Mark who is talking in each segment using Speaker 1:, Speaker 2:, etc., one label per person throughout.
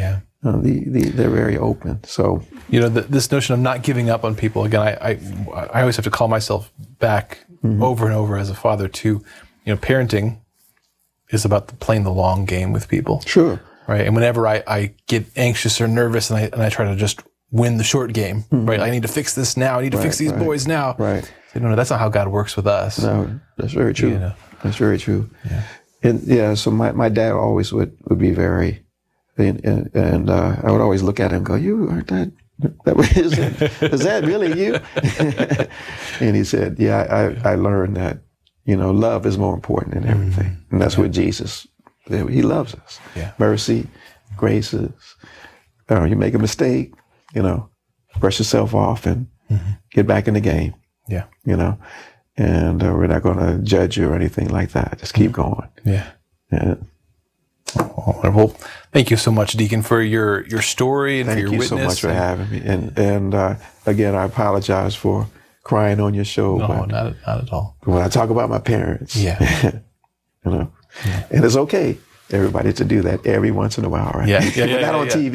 Speaker 1: Yeah.
Speaker 2: They're very open. So,
Speaker 1: this notion of not giving up on people, again, I always have to call myself back over and over as a father to, parenting is about playing the long game with people.
Speaker 2: Sure.
Speaker 1: Right. And whenever I get anxious or nervous and I try to just win the short game, right? I need to fix this now. I need to fix these boys now.
Speaker 2: Right.
Speaker 1: So, no, that's not how God works with us.
Speaker 2: No, that's very true. That's very true. Yeah. And so my dad always would be very, and I would always look at him and go, "You aren't is that really you?" And he said, "Yeah, I learned that, love is more important than everything." And that's what Jesus, he loves us.
Speaker 1: Yeah.
Speaker 2: Mercy, graces. You make a mistake, brush yourself off and get back in the game.
Speaker 1: Yeah.
Speaker 2: And we're not going to judge you or anything like that. Just keep going.
Speaker 1: Yeah.
Speaker 2: Yeah.
Speaker 1: Oh, wonderful. Thank you so much, Deacon, for your story and for your witness.
Speaker 2: Thank you so much for having me. And again, I apologize for crying on your show.
Speaker 1: No, not at all.
Speaker 2: When I talk about my parents,
Speaker 1: yeah.
Speaker 2: And it's okay, everybody, to do that every once in a while, right?
Speaker 1: Yeah.
Speaker 2: Not on TV,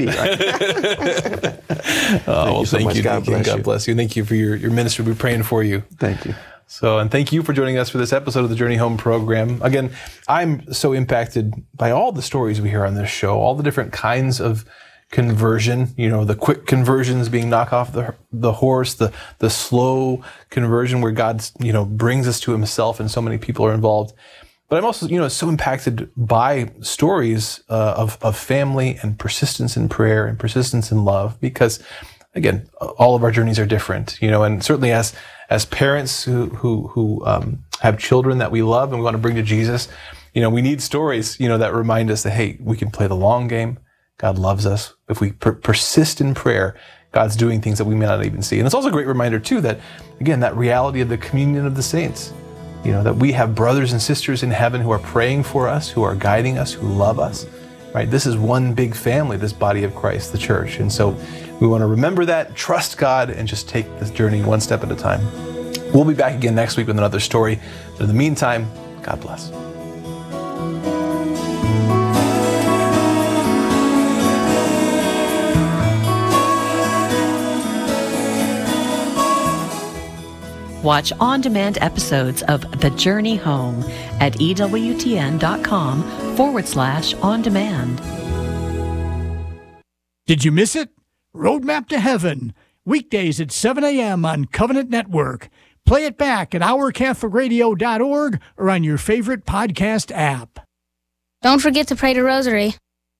Speaker 2: right?
Speaker 1: Thank you. God bless you. Thank you for your ministry. We're praying for you.
Speaker 2: Thank you.
Speaker 1: So, and thank you for joining us for this episode of the Journey Home program. Again, I'm so impacted by all the stories we hear on this show, all the different kinds of conversion, the quick conversions being knock off the horse, the slow conversion where God, brings us to himself and so many people are involved. But I'm also, so impacted by stories of family and persistence in prayer and persistence in love because, again, all of our journeys are different, and certainly as parents who have children that we love and we want to bring to Jesus, we need stories, that remind us that, hey, we can play the long game. God loves us. If we persist in prayer, God's doing things that we may not even see. And it's also a great reminder, too, that, again, that reality of the communion of the saints, that we have brothers and sisters in heaven who are praying for us, who are guiding us, who love us, right? This is one big family, this body of Christ, the church. And so we want to remember that, trust God, and just take this journey one step at a time. We'll be back again next week with another story. But in the meantime, God bless.
Speaker 3: Watch on-demand episodes of The Journey Home at EWTN.com/on-demand.
Speaker 4: Did you miss it? Roadmap to Heaven, weekdays at 7 a.m. on Covenant Network. Play it back at OurCatholicRadio.org or on your favorite podcast app.
Speaker 5: Don't forget to pray the rosary.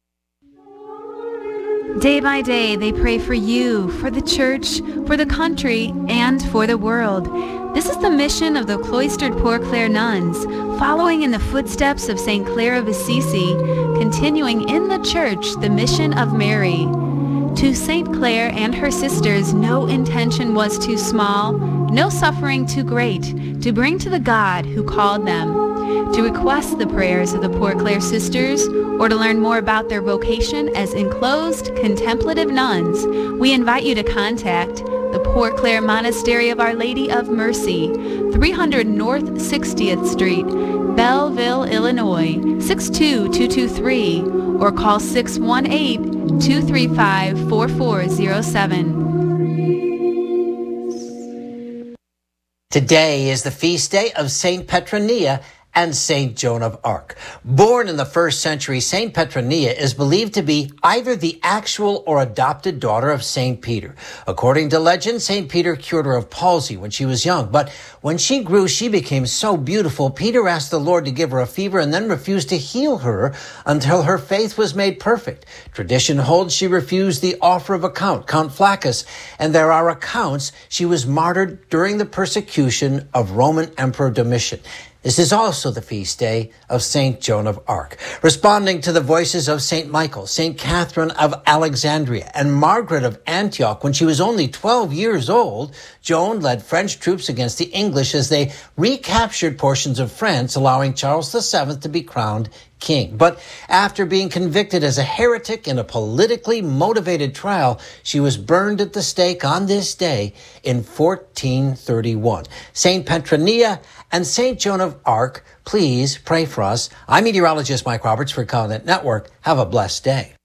Speaker 6: Day by day, they pray for you, for the church, for the country, and for the world. This is the mission of the cloistered Poor Clare nuns, following in the footsteps of St. Clare of Assisi, continuing in the church the mission of Mary. To St. Clare and her sisters, no intention was too small, no suffering too great, to bring to the God who called them. To request the prayers of the Poor Clare sisters, or to learn more about their vocation as enclosed contemplative nuns, we invite you to contact the Poor Clare Monastery of Our Lady of Mercy, 300 North 60th Street, Belleville, Illinois, 62223, or call 618-235-4407.
Speaker 7: Today is the feast day of Saint Petronilla and Saint Joan of Arc. Born in the 1st century, Saint Petronilla is believed to be either the actual or adopted daughter of Saint Peter. According to legend, Saint Peter cured her of palsy when she was young, but when she grew, she became so beautiful, Peter asked the Lord to give her a fever and then refused to heal her until her faith was made perfect. Tradition holds she refused the offer of a Count Flaccus, and there are accounts she was martyred during the persecution of Roman Emperor Domitian. This is also the feast day of St. Joan of Arc. Responding to the voices of St. Michael, St. Catherine of Alexandria, and Margaret of Antioch when she was only 12 years old, Joan led French troops against the English as they recaptured portions of France, allowing Charles VII to be crowned king. But after being convicted as a heretic in a politically motivated trial, she was burned at the stake on this day in 1431. St. Petronilla and St. Joan of Arc, please pray for us. I'm meteorologist Mike Roberts for Covenant Network. Have a blessed day.